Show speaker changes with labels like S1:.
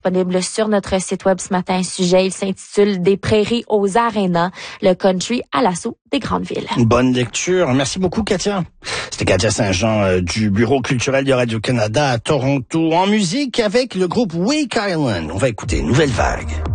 S1: disponible sur notre site web ce matin. Un sujet, il s'intitule Des prairies aux arénas, le country à l'assaut des grandes villes.
S2: Bonne lecture. Merci beaucoup, Katia. C'était Katia Saint-Jean du Bureau culturel de Radio-Canada à Toronto, en musique avec le groupe Wake Island. On va écouter Nouvelle Vague.